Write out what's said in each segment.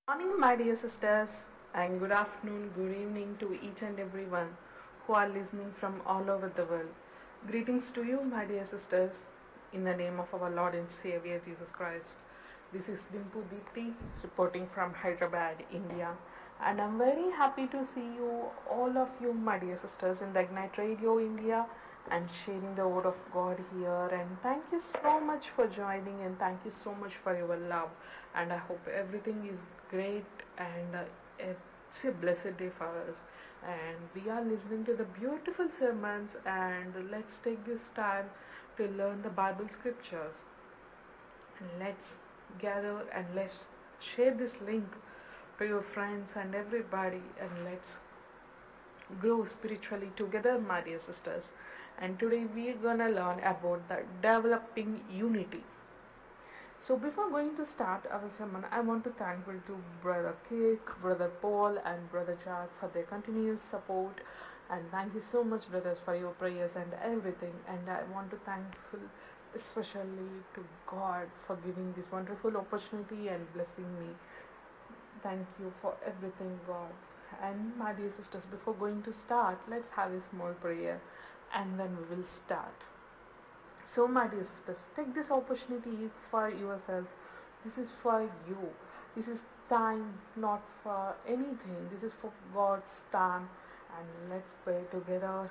Morning, my dear sisters, and good afternoon, good evening to each and everyone who are listening from all over the world. Greetings to you, my dear sisters, in the name of our Lord and Savior Jesus Christ. This is Dimpu Deepthi reporting from Hyderabad, India, and I'm very happy to see you, all of you, my dear sisters, in the Ignite Radio India and sharing the word of God here. And thank you so much for joining, and thank you so much for your love. And I hope everything is great, and it's a blessed day for us. And we are listening to the beautiful sermons, and let's take this time to learn the Bible scriptures. And let's gather and let's share this link to your friends and everybody, and let's grow spiritually together, my dear sisters. And today we are gonna learn about the developing unity. So before going to start our sermon, I want to thankful to Brother Kik, Brother Paul, and Brother Jack for their continuous support. And thank you so much, brothers, for your prayers and everything. And I want to thankful especially to God for giving this wonderful opportunity and blessing me. Thank you for everything, God. And my dear sisters, before going to start, let's have a small prayer and then we will start. So, my dear sisters, take this opportunity for yourself. This is for you. This is time not for anything. This is for God's time. And let's pray together.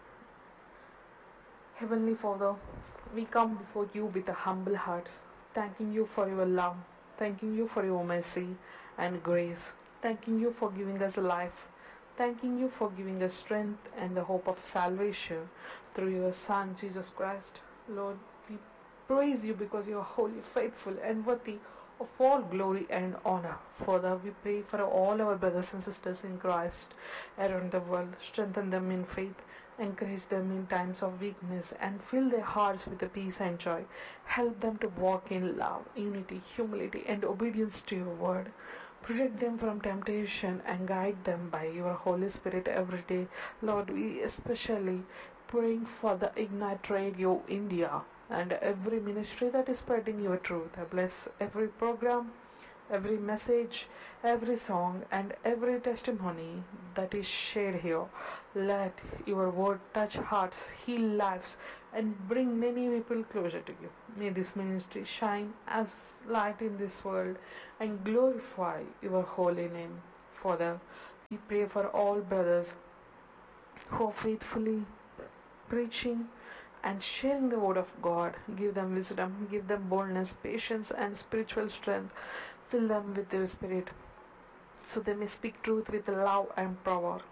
Heavenly Father, we come before you with a humble heart, thanking you for your love, thanking you for your mercy and grace, thanking you for giving us life, thanking you for giving us strength and the hope of salvation through your Son, Jesus Christ. Lord, we praise you because you are holy, faithful, and worthy of all glory and honor. Father, we pray for all our brothers and sisters in Christ around the world. Strengthen them in faith, encourage them in times of weakness, and fill their hearts with the peace and joy. Help them to walk in love, unity, humility, and obedience to your word. Protect them from temptation and guide them by your Holy Spirit every day. Lord, we especially praying for the Ignite Radio India and every ministry that is spreading your truth. I bless every program, every message, every song, and every testimony that is shared here. Let your word touch hearts, heal lives, and bring many people closer to you. May this ministry shine as light in this world and glorify your holy name. Father, we pray for all brothers who are faithfully preaching and sharing the word of God. Give them wisdom, give them boldness, patience, and spiritual strength. Fill them with your spirit so they may speak truth with love and power.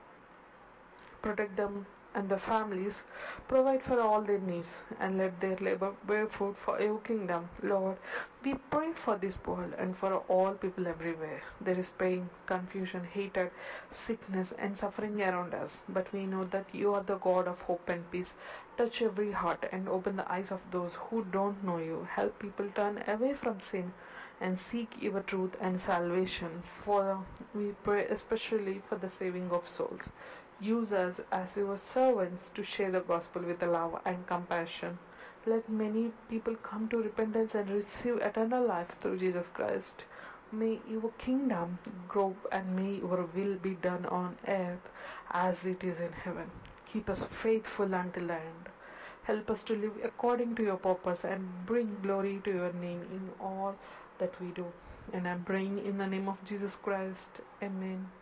Protect them and their families, provide for all their needs, and let their labor bear fruit for your kingdom. Lord, we pray for this world and for all people everywhere. There is pain, confusion, hatred, sickness, and suffering around us, but we know that you are the God of hope and peace. Touch every heart and open the eyes of those who don't know you. Help people turn away from sin and seek your truth and salvation. For we pray especially for the saving of souls. Use us as your servants to share the gospel with love and compassion. Let many people come to repentance and receive eternal life through Jesus Christ. May your kingdom grow and may your will be done on earth as it is in heaven. Keep us faithful until the end. Help us to live according to your purpose and bring glory to your name in all that we do. And I'm praying in the name of Jesus Christ. Amen.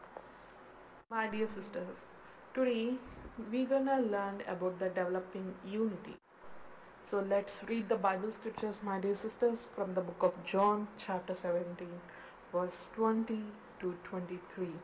My dear sisters, today we're gonna learn about the developing unity. So let's read the Bible scriptures, my dear sisters, from the book of John, chapter 17, verse 20 to 23.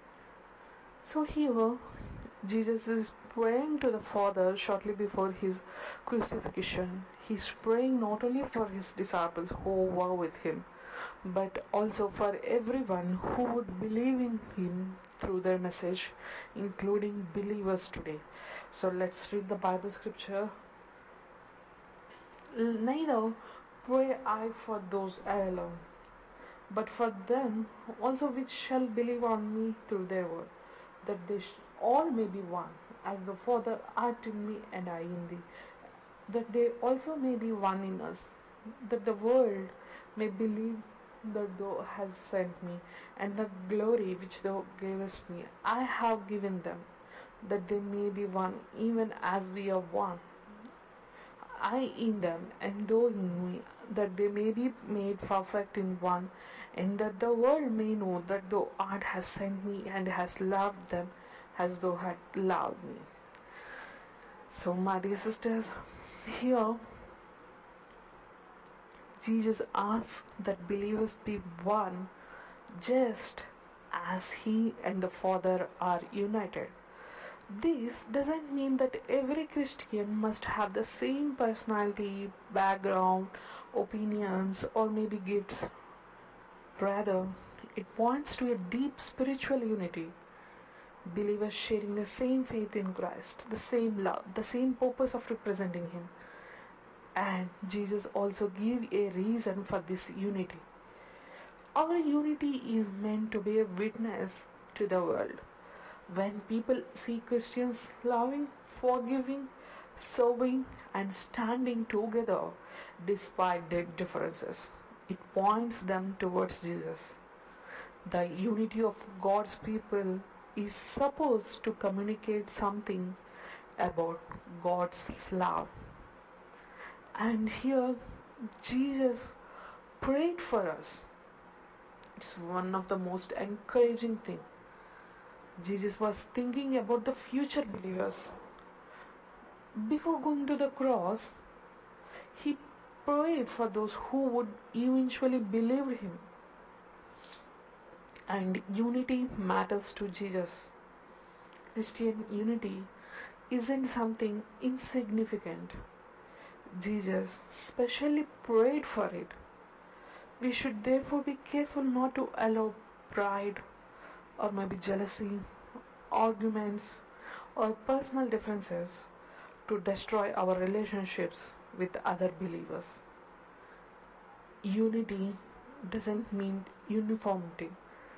So here, Jesus is praying to the Father shortly before his crucifixion. He's praying not only for his disciples who were with him, but also for everyone who would believe in him through their message, including believers today. So let's read the Bible scripture. Neither pray I for those alone, but for them also which shall believe on me through their word, that they all may be one, as the Father art in me and I in thee, that they also may be one in us, that the world may believe that thou hast sent me, and the glory which thou gavest me, I have given them, that they may be one, even as we are one. I in them, and thou in me, that they may be made perfect in one, and that the world may know that thou art hast sent me, and hast loved them as thou hast loved me. So, my dear sisters, here Jesus asks that believers be one, just as He and the Father are united. This doesn't mean that every Christian must have the same personality, background, opinions, or maybe gifts. Rather, it points to a deep spiritual unity. Believers sharing the same faith in Christ, the same love, the same purpose of representing Him. And Jesus also gave a reason for this unity. Our unity is meant to be a witness to the world. When people see Christians loving, forgiving, serving, and standing together despite their differences, it points them towards Jesus. The unity of God's people is supposed to communicate something about God's love. And here, Jesus prayed for us. It's one of the most encouraging things. Jesus was thinking about the future believers. Before going to the cross, He prayed for those who would eventually believe Him. And unity matters to Jesus. Christian unity isn't something insignificant. Jesus specially prayed for it. We should therefore be careful not to allow pride or maybe jealousy, arguments, or personal differences to destroy our relationships with other believers. Unity doesn't mean uniformity.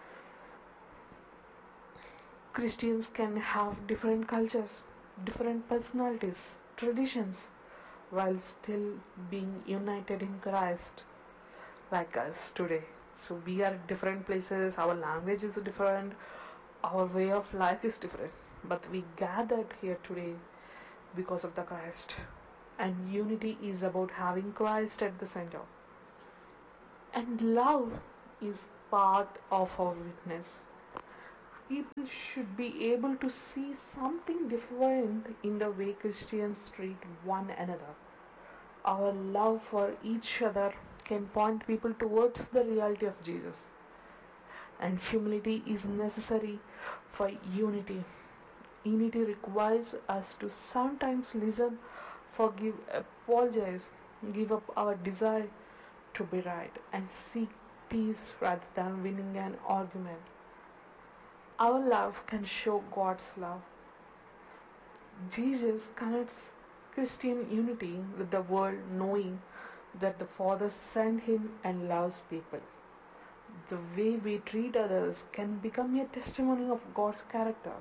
Christians can have different cultures, different personalities, traditions, while still being united in Christ, like us today. So we are at different places, our language is different, our way of life is different, but we gathered here today because of the Christ. And unity is about having Christ at the center. And love is part of our witness. People should be able to see something different in the way Christians treat one another. Our love for each other can point people towards the reality of Jesus. And humility is necessary for unity. Unity requires us to sometimes listen, forgive, apologize, give up our desire to be right, and seek peace rather than winning an argument. Our love can show God's love. Jesus connects Christian unity with the world, knowing that the Father sent Him and loves people. The way we treat others can become a testimony of God's character.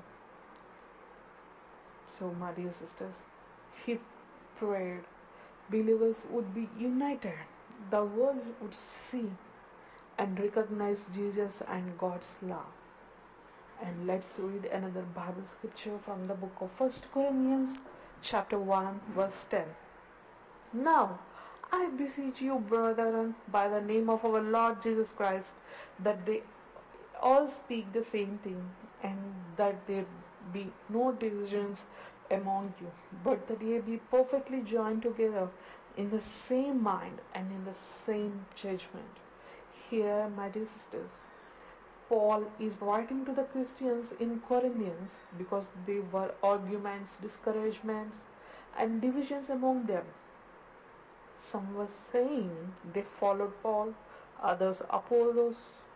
So, my dear sisters, He prayed believers would be united. The world would see and recognize Jesus and God's love. And let's read another Bible scripture from the book of 1 Corinthians chapter 1 verse 10. Now, I beseech you, brethren, by the name of our Lord Jesus Christ, that they all speak the same thing, and that there be no divisions among you, but that ye be perfectly joined together in the same mind and in the same judgment. Here, my dear sisters, Paul is writing to the Christians in Corinthians because there were arguments, discouragements, and divisions among them. Some were saying they followed Paul, others Apollos,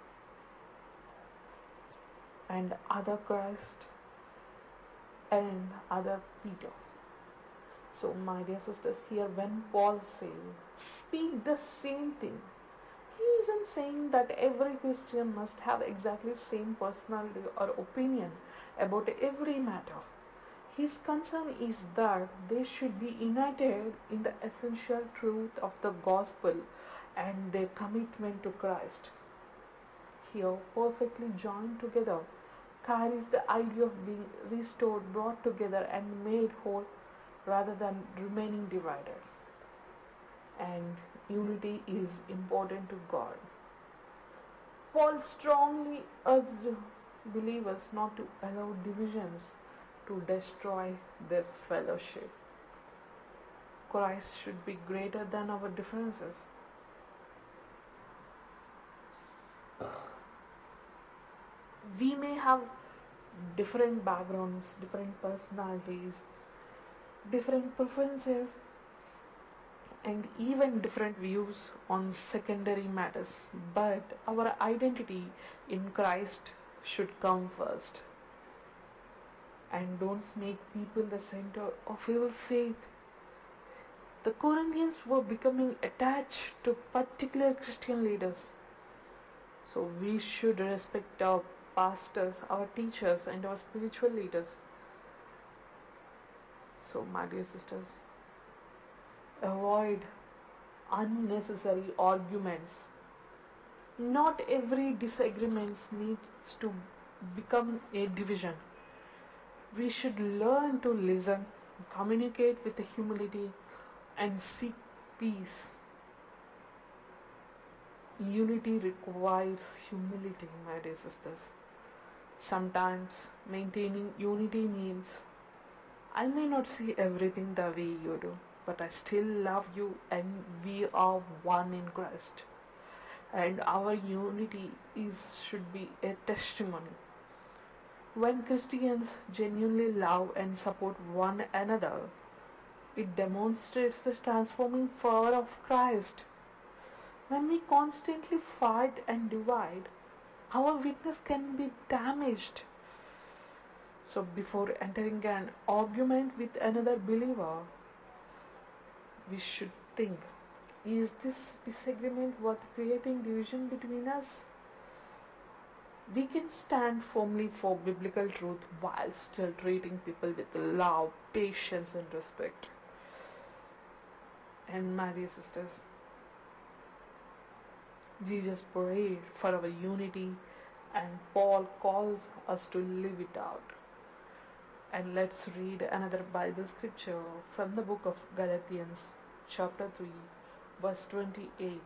and other Christ, and other Peter. So, my dear sisters, here when Paul says, speak the same thing, he isn't saying that every Christian must have exactly the same personality or opinion about every matter. His concern is that they should be united in the essential truth of the gospel and their commitment to Christ. here, perfectly joined together, carries the idea of being restored, brought together, and made whole rather than remaining divided. And unity is important to God. Paul strongly urged believers not to allow divisions to destroy their fellowship. Christ should be greater than our differences. We may have different backgrounds, different personalities, different preferences, and even different views on secondary matters, but our identity in Christ should come first. And don't make people the center of your faith. The Corinthians were becoming attached to particular Christian leaders. So we should respect our pastors, our teachers, and our spiritual leaders. So, my dear sisters, avoid unnecessary arguments. Not every disagreement needs to become a division. We should learn to listen, communicate with humility, and seek peace. Unity requires humility, my dear sisters. Sometimes maintaining unity means I may not see everything the way you do, but I still love you and we are one in Christ. And our unity should be a testimony. When Christians genuinely love and support one another, it demonstrates the transforming power of Christ. When we constantly fight and divide, our witness can be damaged. So before entering an argument with another believer, we should think, is this disagreement worth creating division between us? We can stand firmly for biblical truth while still treating people with love, patience, and respect. And my dear sisters, Jesus prayed for our unity, and Paul calls us to live it out. And let's read another Bible scripture from the book of Galatians, chapter 3, verse 28.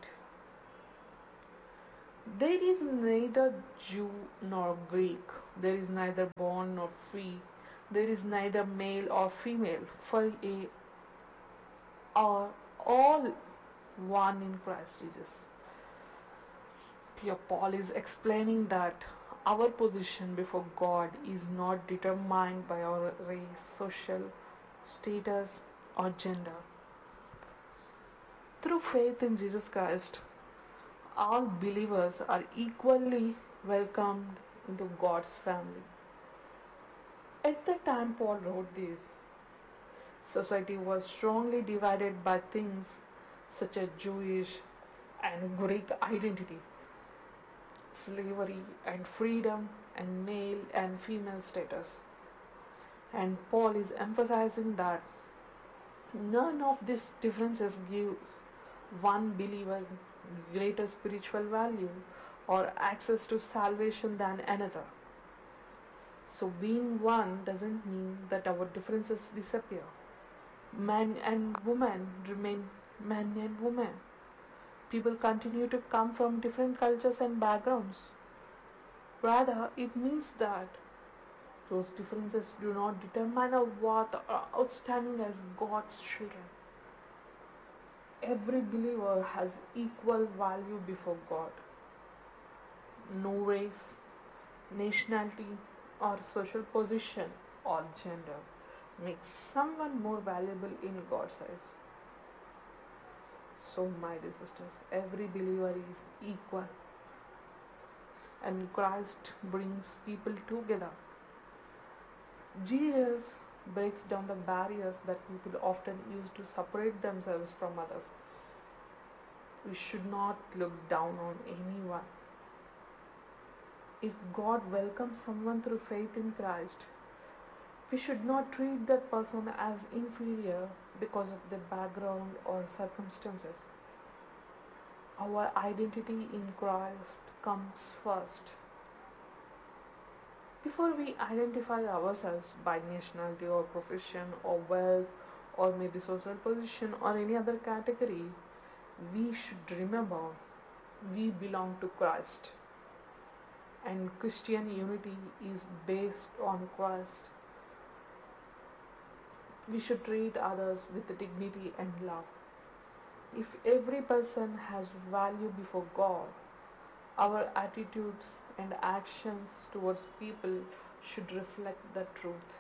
There is neither Jew nor Greek, there is neither bond nor free, there is neither male or female, for ye are all one in Christ Jesus. Here Paul is explaining that our position before God is not determined by our race, social status, or gender. Through faith in Jesus Christ, all believers are equally welcomed into God's family. At the time Paul wrote this, society was strongly divided by things such as Jewish and Greek identity, slavery and freedom, and male and female status. And Paul is emphasizing that none of these differences gives one believer greater spiritual value or access to salvation than another. So being one doesn't mean that our differences disappear. Men and women remain men and women. People continue to come from different cultures and backgrounds. Rather, it means that those differences do not determine our worth or outstanding as God's children. Every believer has equal value before God. No race, nationality, or social position or gender makes someone more valuable in God's eyes. So, my dear sisters, every believer is equal, and Christ brings people together. Jesus breaks down the barriers that people often use to separate themselves from others. We should not look down on anyone. If God welcomes someone through faith in Christ, we should not treat that person as inferior because of their background or circumstances. Our identity in Christ comes first. Before we identify ourselves by nationality or profession or wealth or maybe social position or any other category, we should remember we belong to Christ. And Christian unity is based on Christ. We should treat others with dignity and love. If every person has value before God, our attitudes and actions towards people should reflect the truth.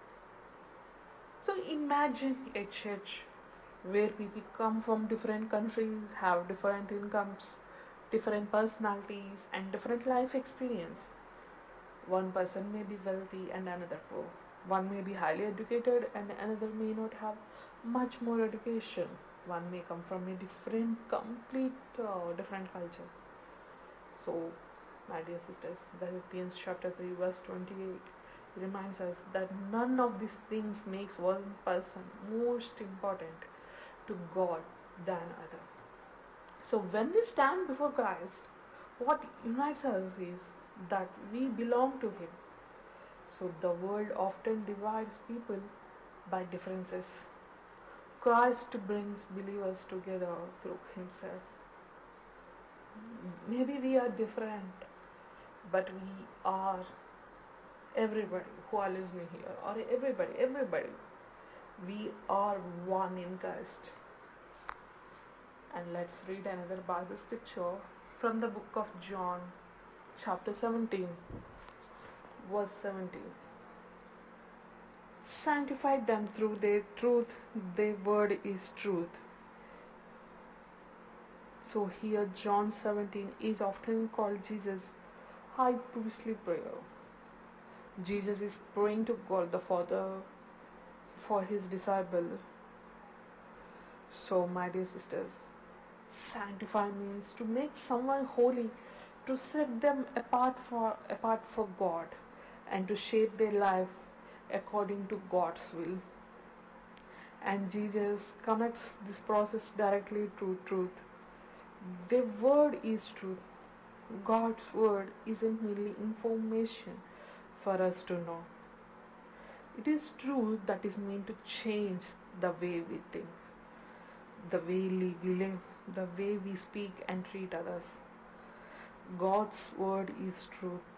So imagine a church where people come from different countries, have different incomes, different personalities, and different life experience. One person may be wealthy and another poor. One may be highly educated and another may not have much more education. One may come from a different culture. So, my dear sisters, Galatians chapter 3 verse 28 reminds us that none of these things makes one person most important to God than other. So when we stand before Christ, what unites us is that we belong to Him. So the world often divides people by differences. Christ brings believers together through Himself. Maybe we are different, but we are everybody who are listening here, or everybody. We are one in Christ. And let's read another Bible scripture from the book of John, chapter 17, verse 17. Sanctify them through their truth, their word is truth. So here John 17 is often called Jesus' high priestly prayer. Jesus is praying to God the Father for His disciple. So my dear sisters, sanctify means to make someone holy, to set them apart for God, and to shape their life according to God's will. And Jesus connects this process directly to truth. The word is truth. God's word isn't merely information for us to know. It is truth that is meant to change the way we think, the way we live, the way we speak and treat others. God's word is truth.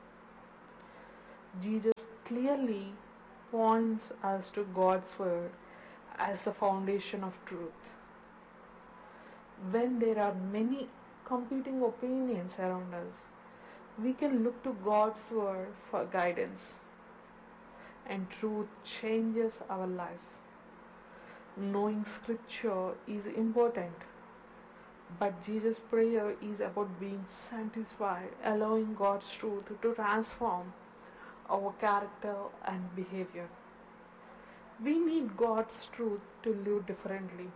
Jesus clearly points us to God's word as the foundation of truth. When there are many competing opinions around us, we can look to God's word for guidance, and truth changes our lives. Knowing scripture is important, but Jesus' prayer is about being sanctified, allowing God's truth to transform our character and behavior. We need God's truth to live differently.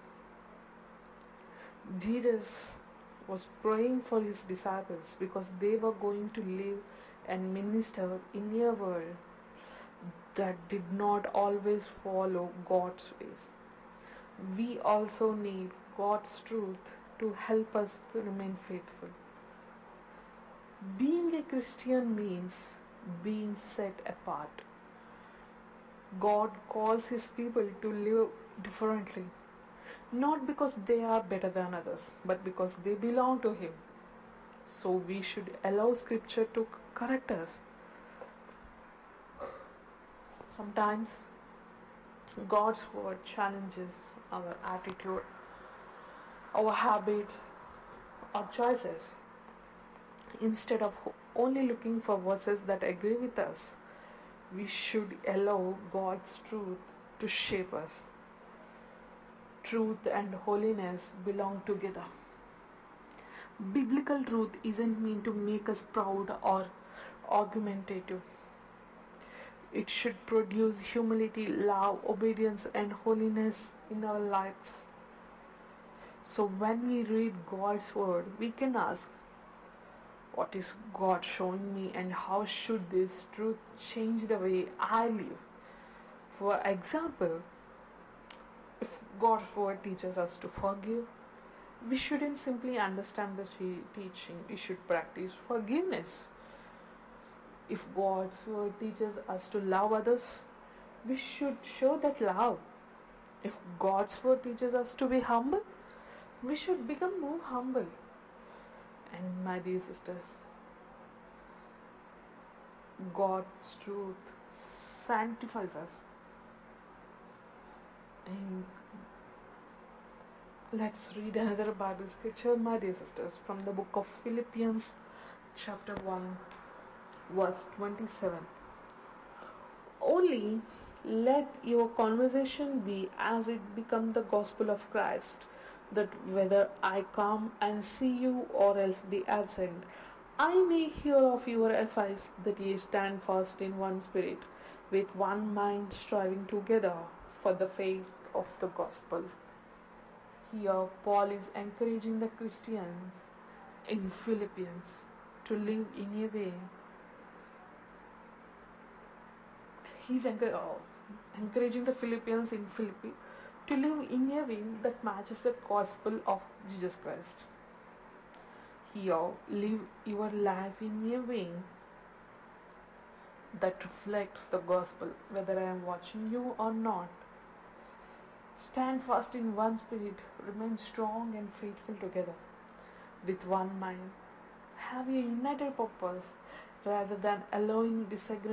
Jesus was praying for His disciples because they were going to live and minister in a world that did not always follow God's ways. We also need God's truth to help us to remain faithful. Being a Christian means being set apart. God calls His people to live differently, not because they are better than others, but because they belong to Him. So we should allow Scripture to correct us. Sometimes God's word challenges our attitude, our habits, our choices. Instead of only looking for verses that agree with us, we should allow God's truth to shape us. Truth and holiness belong together. Biblical truth isn't meant to make us proud or argumentative. It should produce humility, love, obedience, and holiness in our lives. So when we read God's word, we can ask, what is God showing me, and how should this truth change the way I live? For example, if God's word teaches us to forgive, We shouldn't simply understand the teaching, we should practice forgiveness. If God's word teaches us to love others, we should show that love. If God's word teaches us to be humble, we should become more humble. And my dear sisters, God's truth sanctifies us. And let's read another Bible scripture, my dear sisters, from the book of Philippians, chapter 1, verse 27. Only let your conversation be as it become the gospel of Christ, that whether I come and see you or else be absent, I may hear of your efforts, that ye stand fast in one spirit, with one mind striving together for the faith of the gospel. Here Paul is encouraging the Christians in Philippians to live in a way. He's encouraging the Philippians in Philippi to live in a way that matches the gospel of Jesus Christ. Here, live your life in a way that reflects the gospel, whether I am watching you or not. Stand fast in one spirit, remain strong and faithful together, with one mind. Have a united purpose rather than allowing disagreement